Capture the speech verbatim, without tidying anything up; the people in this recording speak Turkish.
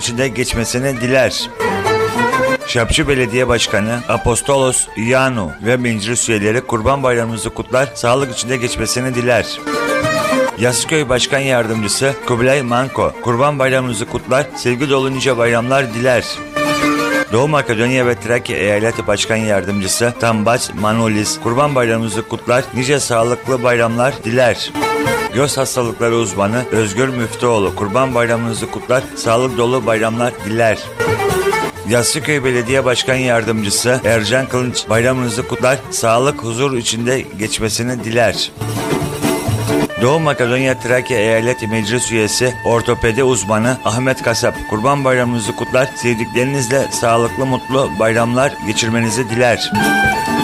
içinde geçmesini diler. Şapçı Belediye Başkanı Apostolos Ioannou ve meclis üyeleri Kurban Bayramınızı kutlar, sağlık içinde geçmesini diler. Yassıköy Başkan Yardımcısı Kubilay Manko, Kurban Bayramınızı kutlar, sevgi dolu nice bayramlar diler. Doğu Makedonya ve Trakya Eyaleti Başkan Yardımcısı Tambas Manolis, Kurban Bayramınızı kutlar, nice sağlıklı bayramlar diler. Göz hastalıkları uzmanı Özgür Müftüoğlu, Kurban Bayramınızı kutlar, sağlık dolu bayramlar diler. Yassıköy Belediye Başkan Yardımcısı Ercan Kılınç, bayramınızı kutlar, sağlık, huzur içinde geçmesini diler. Doğu Makedonya Trakya Eyalet Meclis Üyesi Ortopedi Uzmanı Ahmet Kasap, Kurban Bayramınızı kutlar, sevdiklerinizle sağlıklı, mutlu bayramlar geçirmenizi diler.